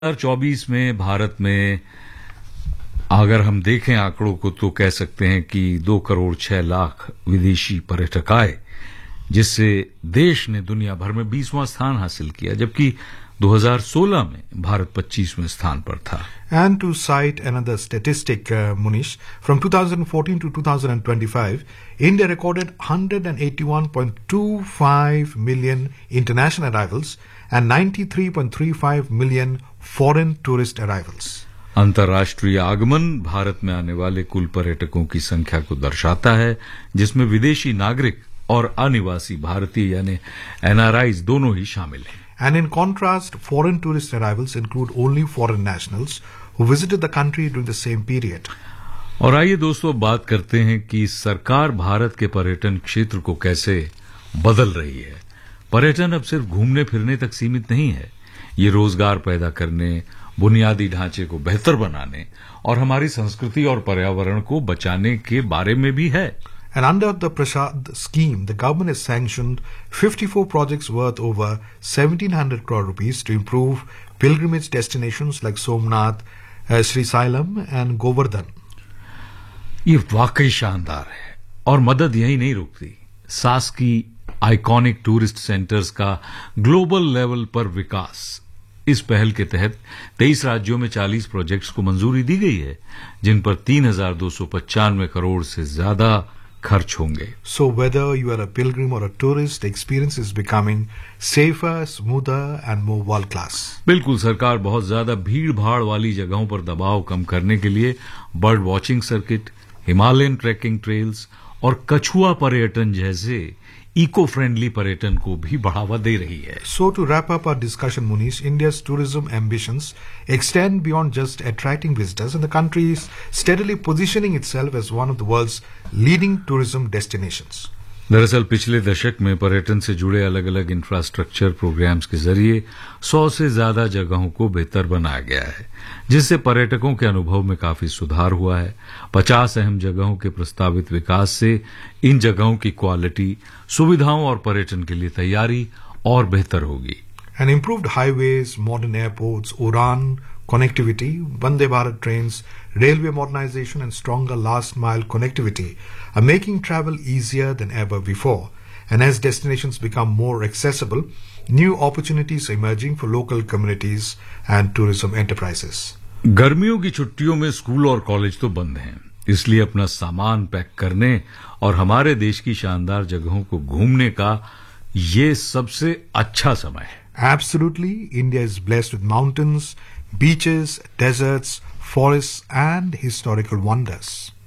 2024 में भारत में अगर हम देखें आंकड़ों को तो कह सकते हैं कि 2 करोड़ 6 लाख विदेशी पर्यटक आए, जिससे देश ने दुनिया भर में 20वां स्थान हासिल किया, जबकि 2016 में भारत 25वें स्थान पर था। And to cite another statistic, Munish, from 2014 to 2025, India recorded 181.25 million international arrivals and 93.35 million foreign tourist arrivals. अंतर्राष्ट्रीय आगमन भारत में आने वाले कुल पर्यटकों की संख्या को दर्शाता है, जिसमें विदेशी नागरिक और अनिवासी भारतीय यानी एनआरआईज दोनों ही शामिल हैं। And in contrast, foreign tourist arrivals include only foreign nationals who visited the country during the same period. और आइए दोस्तों बात करते हैं कि सरकार भारत के पर्यटन क्षेत्र को कैसे बदल रही है। पर्यटन अब सिर्फ घूमने फिरने तक सीमित नहीं है, ये रोजगार पैदा करने, बुनियादी ढांचे को बेहतर बनाने और हमारी संस्कृति और पर्यावरण को बचाने के बारे में भी है। And under the Prasad scheme, the government has sanctioned 54 projects worth over 1,700 crore rupees to improve pilgrimage destinations like Somnath, Sri Sailam and Govardhan. ये वाकई शानदार है और मदद यही नहीं रुकती। सास की आइकॉनिक टूरिस्ट सेंटर्स का ग्लोबल लेवल पर विकास, इस पहल के तहत 23 राज्यों में 40 प्रोजेक्ट्स को मंजूरी दी गई है, जिन पर 3,295 करोड़ से ज्यादा खर्च होंगे। So whether you are a pilgrim or a tourist, the experience is becoming safer, smoother and more world class. बिल्कुल, सरकार बहुत ज्यादा भीड़ भाड़ वाली जगहों पर दबाव कम करने के लिए bird watching circuit, Himalayan trekking trails और कछुआ पर्यटन जैसे इको फ्रेंडली पर्यटन को भी बढ़ावा दे रही है। So to wrap up our discussion, Munish, India's tourism ambitions extend beyond just attracting visitors, and the country is steadily positioning itself as one of the world's leading tourism destinations. दरअसल पिछले दशक में पर्यटन से जुड़े अलग अलग इंफ्रास्ट्रक्चर प्रोग्राम्स के जरिए 100 से ज्यादा जगहों को बेहतर बनाया गया है, जिससे पर्यटकों के अनुभव में काफी सुधार हुआ है। 50 अहम जगहों के प्रस्तावित विकास से इन जगहों की क्वालिटी, सुविधाओं और पर्यटन के लिए तैयारी और बेहतर होगी। And improved highways, modern airports, Udan connectivity, Vande Bharat trains, railway modernization and stronger last mile connectivity are making travel easier than ever before. And as destinations become more accessible, new opportunities are emerging for local communities and tourism enterprises. गर्मियों की छुट्टियों में school और college तो बंद हैं, इसलिए अपना सामान पैक करने और हमारे देश की शानदार जगहों को घूमने का ये सबसे अच्छा समय है। Absolutely, India is blessed with mountains, beaches, deserts, forests and historical wonders.